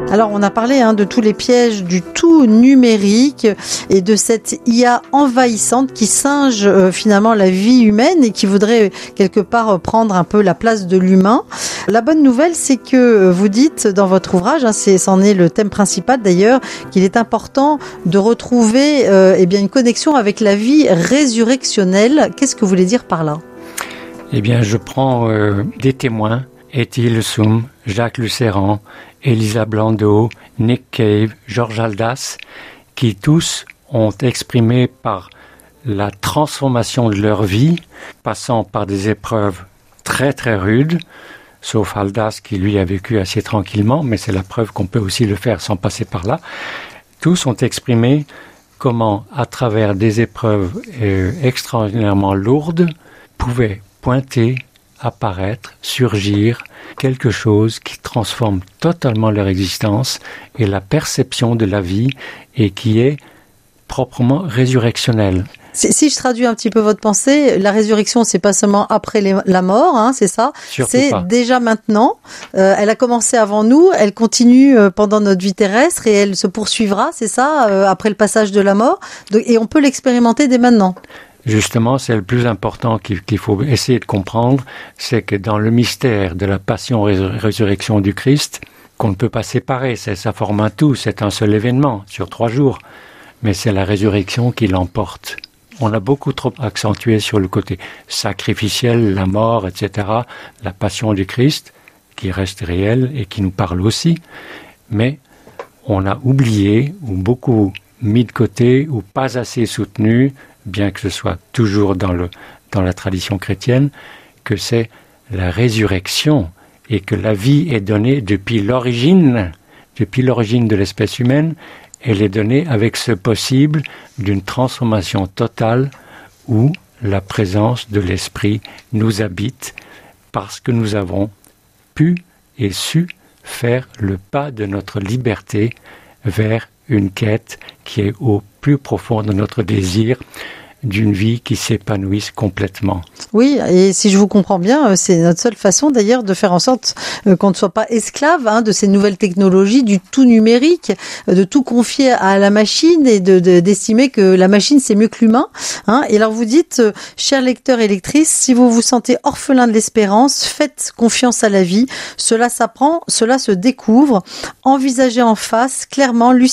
Alors, on a parlé de tous les pièges du tout numérique et de cette IA envahissante qui singe finalement la vie humaine et qui voudrait quelque part prendre un peu la place de l'humain. La bonne nouvelle, c'est que vous dites dans votre ouvrage, c'en est le thème principal d'ailleurs, qu'il est important de retrouver une connexion avec la vie résurrectionnelle. Qu'est-ce que vous voulez dire par là ? Eh bien, je prends des témoins, Étienne Soum, Jacques Lucéran, Elisa Blando, Nick Cave, Georges Aldas, qui tous ont exprimé par la transformation de leur vie, passant par des épreuves très très rudes, sauf Aldas qui lui a vécu assez tranquillement, mais c'est la preuve qu'on peut aussi le faire sans passer par là. Tous ont exprimé comment, à travers des épreuves extraordinairement lourdes, pouvaient pointer, apparaître, surgir quelque chose qui transforme totalement leur existence et la perception de la vie et qui est proprement résurrectionnelle. Si je traduis un petit peu votre pensée, la résurrection, c'est pas seulement après la mort, c'est ça. Surtout c'est pas. Déjà maintenant. Elle a commencé avant nous, elle continue pendant notre vie terrestre et elle se poursuivra, c'est ça, après le passage de la mort. Et on peut l'expérimenter dès maintenant. Justement, c'est le plus important qu'il faut essayer de comprendre, c'est que dans le mystère de la passion-résurrection du Christ, qu'on ne peut pas séparer, ça forme un tout, c'est un seul événement sur 3 jours, mais c'est la résurrection qui l'emporte. On a beaucoup trop accentué sur le côté sacrificiel, la mort, etc., la passion du Christ, qui reste réelle et qui nous parle aussi, mais on a oublié, ou beaucoup mis de côté, ou pas assez soutenu, bien que ce soit toujours dans la tradition chrétienne, que c'est la résurrection et que la vie est donnée depuis l'origine de l'espèce humaine. Elle est donnée avec ce possible d'une transformation totale où la présence de l'esprit nous habite parce que nous avons pu et su faire le pas de notre liberté vers une quête qui est au plus profond de notre désir d'une vie qui s'épanouisse complètement. Oui, et si je vous comprends bien, c'est notre seule façon d'ailleurs de faire en sorte qu'on ne soit pas esclave de ces nouvelles technologies, du tout numérique, de tout confier à la machine et d'estimer que la machine c'est mieux que l'humain. Et alors vous dites, chers lecteurs et lectrices, si vous vous sentez orphelin de l'espérance, faites confiance à la vie. Cela s'apprend, cela se découvre. Envisagez en face, clairement,